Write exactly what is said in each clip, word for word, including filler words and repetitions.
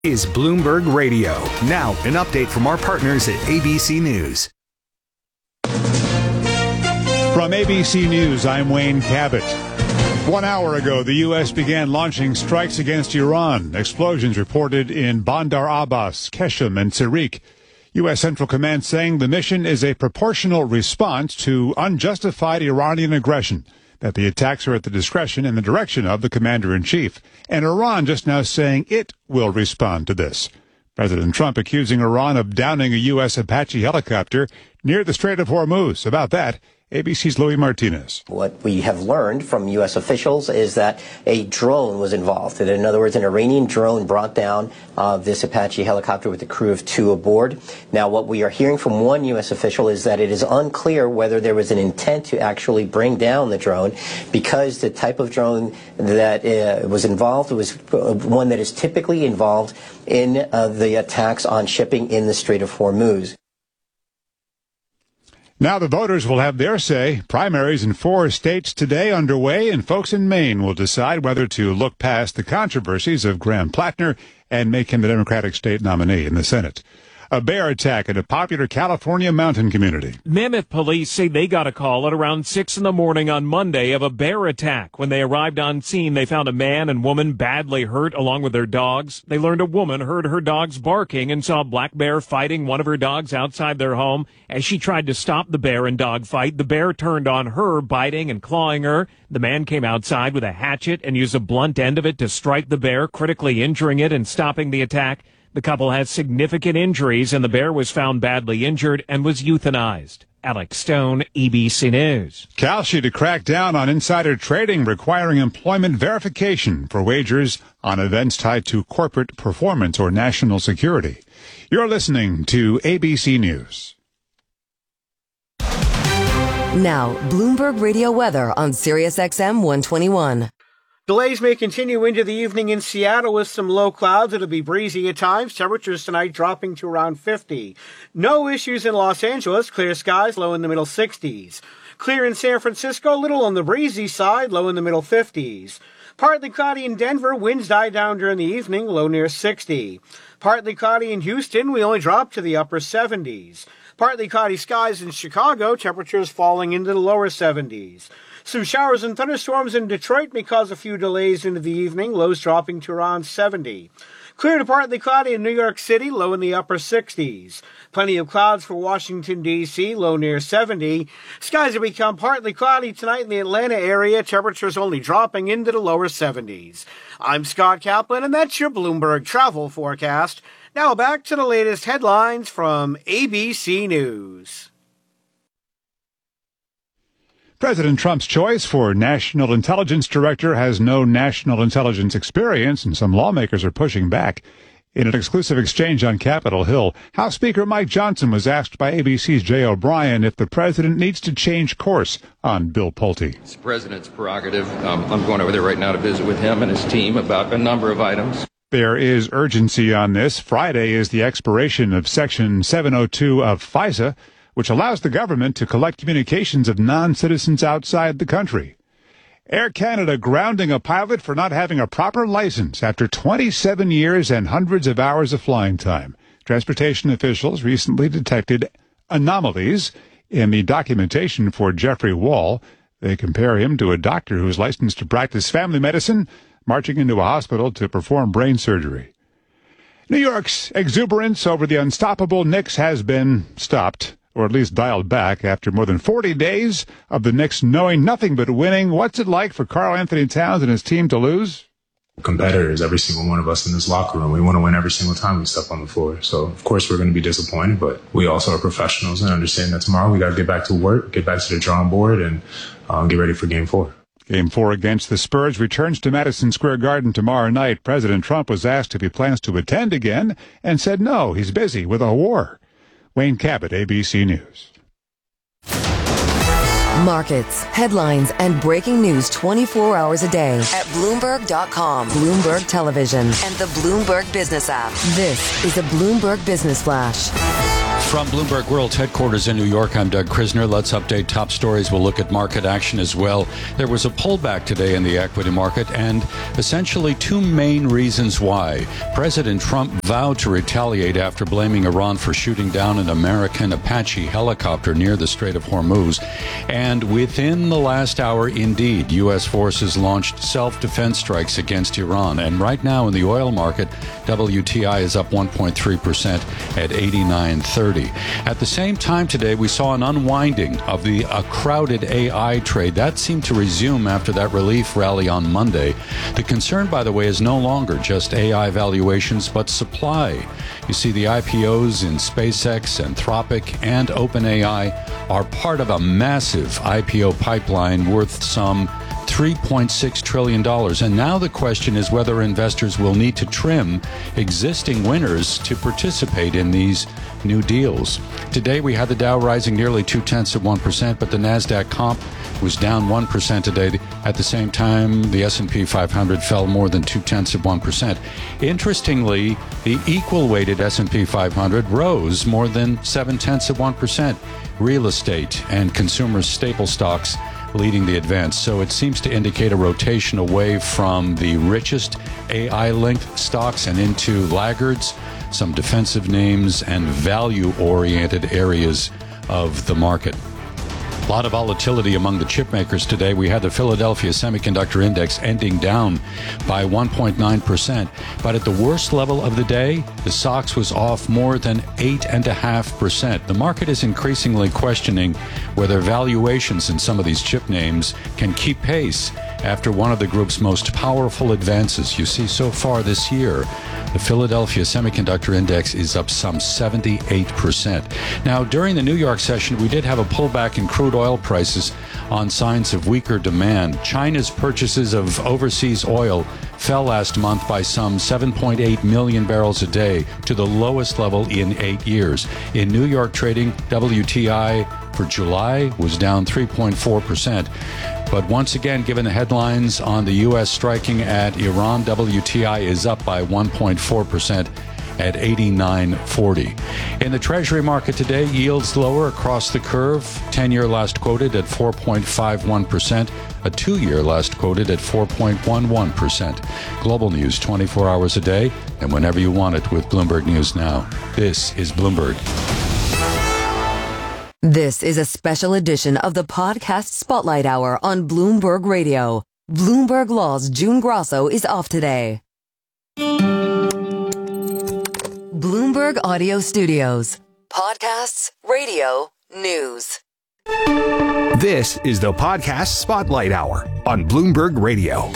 Is Bloomberg Radio. Now, an update from our partners at A B C News. From A B C News, I'm Wayne Cabot. One hour ago, the U S began launching strikes against Iran. Explosions reported in Bandar Abbas, Keshem, and Sirik. U S Central Command saying the mission is a proportional response to unjustified Iranian aggression, that the attacks are at the discretion and the direction of the commander-in-chief. And Iran just now saying it will respond to this. President Trump accusing Iran of downing a U S Apache helicopter near the Strait of Hormuz. About that, A B C's Louis Martinez. What we have learned from U S officials is that a drone was involved. In other words, an Iranian drone brought down uh, this Apache helicopter with a crew of two aboard. Now, what we are hearing from one U S official is that it is unclear whether there was an intent to actually bring down the drone, because the type of drone that uh, was involved was one that is typically involved in uh, the attacks on shipping in the Strait of Hormuz. Now the voters will have their say. Primaries in four states today underway, and folks in Maine will decide whether to look past the controversies of Graham Plattner and make him the Democratic state nominee in the Senate. A bear attack in a popular California mountain community. Mammoth police say they got a call at around six in the morning on Monday of a bear attack. When they arrived on scene, they found a man and woman badly hurt along with their dogs. They learned a woman heard her dogs barking and saw a black bear fighting one of her dogs outside their home. As she tried to stop the bear and dog fight, the bear turned on her, biting and clawing her. The man came outside with a hatchet and used a blunt end of it to strike the bear, critically injuring it and stopping the attack. The couple had significant injuries, and the bear was found badly injured and was euthanized. Alex Stone, A B C News. Kalshi to crack down on insider trading, requiring employment verification for wagers on events tied to corporate performance or national security. You're listening to A B C News. Now, Bloomberg Radio weather on Sirius X M one twenty-one. Delays may continue into the evening in Seattle with some low clouds. It'll be breezy at times. Temperatures tonight dropping to around fifty. No issues in Los Angeles. Clear skies, low in the middle sixties. Clear in San Francisco, little on the breezy side, low in the middle fifties. Partly cloudy in Denver. Winds die down during the evening, low near sixty. Partly cloudy in Houston. We only drop to the upper seventies. Partly cloudy skies in Chicago. Temperatures falling into the lower seventies. Some showers and thunderstorms in Detroit may cause a few delays into the evening, lows dropping to around seventy. Clear to partly cloudy in New York City, low in the upper sixties. Plenty of clouds for Washington, D C, low near seventy. Skies have become partly cloudy tonight in the Atlanta area, temperatures only dropping into the lower seventies. I'm Scott Kaplan, and that's your Bloomberg travel forecast. Now back to the latest headlines from A B C News. President Trump's choice for National Intelligence Director has no national intelligence experience, and some lawmakers are pushing back. In an exclusive exchange on Capitol Hill, House Speaker Mike Johnson was asked by A B C's Jay O'Brien if the president needs to change course on Bill Pulte. It's the president's prerogative. Um, I'm going over there right now to visit with him and his team about a number of items. There is urgency on this. Friday is the expiration of Section seven oh two of FISA, which allows the government to collect communications of non-citizens outside the country. Air Canada grounding a pilot for not having a proper license after twenty-seven years and hundreds of hours of flying time. Transportation officials recently detected anomalies in the documentation for Jeffrey Wall. They compare him to a doctor who is licensed to practice family medicine, marching into a hospital to perform brain surgery. New York's exuberance over the unstoppable Knicks has been stopped, or at least dialed back, after more than forty days of the Knicks knowing nothing but winning. What's it like for Karl Anthony Towns and his team to lose? Competitors, every single one of us in this locker room. We want to win every single time we step on the floor. So, of course, we're going to be disappointed, but we also are professionals and understand that tomorrow we got to get back to work, get back to the drawing board, and um, get ready for Game four. Game four against the Spurs returns to Madison Square Garden tomorrow night. President Trump was asked if he plans to attend again and said no, he's busy with a war. Wayne Cabot, A B C News. Markets, headlines, and breaking news twenty-four hours a day at Bloomberg dot com, Bloomberg Television, and the Bloomberg Business app. This is a Bloomberg Business Flash. From Bloomberg World's headquarters in New York, I'm Doug Krisner. Let's update top stories. We'll look at market action as well. There was a pullback today in the equity market, and essentially two main reasons why. President Trump vowed to retaliate after blaming Iran for shooting down an American Apache helicopter near the Strait of Hormuz. And within the last hour, indeed, U S forces launched self-defense strikes against Iran. And right now in the oil market, W T I is up one point three percent at eighty-nine thirty. At the same time today, we saw an unwinding of the uh, crowded A I trade. That seemed to resume after that relief rally on Monday. The concern, by the way, is no longer just A I valuations, but supply. You see, the I P Os in SpaceX, Anthropic, and OpenAI are part of a massive I P O pipeline worth some three point six trillion dollars. And now the question is whether investors will need to trim existing winners to participate in these new deals. Today, we had the Dow rising nearly two-tenths of one percent, but the NASDAQ comp was down one percent today. At the same time, the S and P five hundred fell more than two-tenths of one percent. Interestingly, the equal-weighted S and P five hundred rose more than seven-tenths of one percent. Real estate and consumer staple stocks leading the advance. So it seems to indicate a rotation away from the richest A I-linked stocks and into laggards, some defensive names, and value-oriented areas of the market. A lot of volatility among the chip makers today. We had the Philadelphia Semiconductor Index ending down by one point nine percent. But at the worst level of the day, the S O X was off more than eight point five percent. The market is increasingly questioning whether valuations in some of these chip names can keep pace after one of the group's most powerful advances. You see, so far this year, the Philadelphia Semiconductor Index is up some seventy-eight percent. Now, during the New York session, we did have a pullback in crude oil prices on signs of weaker demand. China's purchases of overseas oil fell last month by some seven point eight million barrels a day to the lowest level in eight years. In New York trading, W T I for July was down three point four percent. But once again, given the headlines on the U S striking at Iran, W T I is up by one point four percent at eighty-nine forty. In the Treasury market today, yields lower across the curve. ten-year last quoted at four point five one percent. A two-year last quoted at four point one one percent. Global news twenty-four hours a day and whenever you want it with Bloomberg News Now. This is Bloomberg. This is a special edition of the podcast Spotlight Hour on Bloomberg Radio. Bloomberg Law's June Grosso is off today. Bloomberg Audio Studios. Podcasts, radio, news. This is the podcast Spotlight Hour on Bloomberg Radio.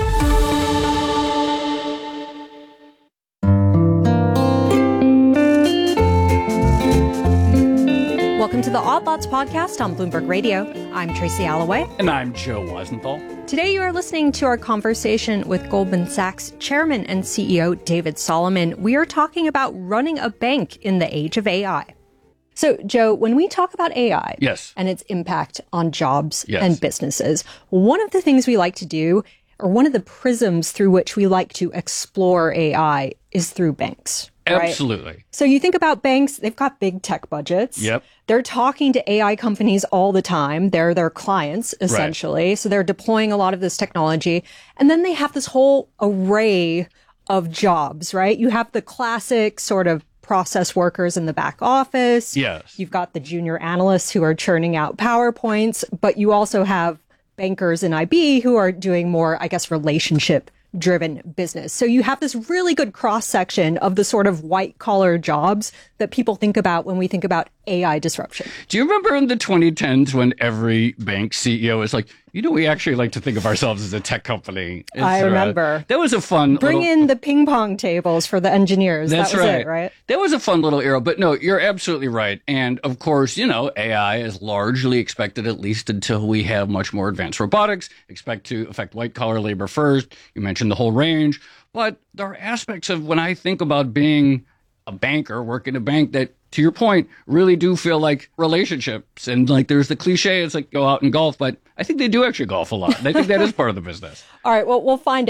Welcome to the Odd Lots podcast on Bloomberg Radio. I'm Tracy Alloway. And I'm Joe Weisenthal. Today you are listening to our conversation with Goldman Sachs Chairman and C E O David Solomon. We are talking about running a bank in the age of A I. So, Joe, when we talk about A I yes. and its impact on jobs yes. and businesses, one of the things we like to do, or one of the prisms through which we like to explore A I, is through banks. Right? Absolutely. So you think about banks, they've got big tech budgets. Yep. They're talking to A I companies all the time. They're their clients, essentially. Right. So they're deploying a lot of this technology. And then they have this whole array of jobs, right? You have the classic sort of process workers in the back office. Yes. You've got the junior analysts who are churning out PowerPoints, but you also have bankers in I B who are doing more, I guess, relationship driven business. So you have this really good cross section of the sort of white collar jobs that people think about when we think about A I disruption. Do you remember in the twenty tens when every bank C E O is like, you know, we actually like to think of ourselves as a tech company. It's, I remember. Uh, that was a fun Bring little... in the ping pong tables for the engineers. That's that was right. it, right? That was a fun little era. But no, you're absolutely right. And of course, you know, A I is largely expected, at least until we have much more advanced robotics, expect to affect white collar labor first. You mentioned the whole range. But there are aspects of when I think about being a banker, working a bank, that, to your point, really do feel like relationships. And like there's the cliche, it's like go out and golf, but I think they do actually golf a lot. And I think that is part of the business. All right, well, we'll find out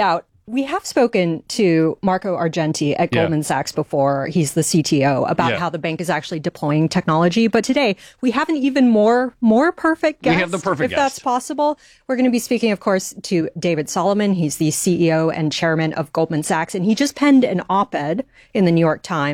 We have spoken to Marco Argenti at Yeah. Goldman Sachs before. He's the C T O, about Yeah. how the bank is actually deploying technology. But today we have an even more more perfect guest. We have the perfect if guest. that's possible. We're going to be speaking, of course, to David Solomon. He's the C E O and chairman of Goldman Sachs, and he just penned an op-ed in the New York Times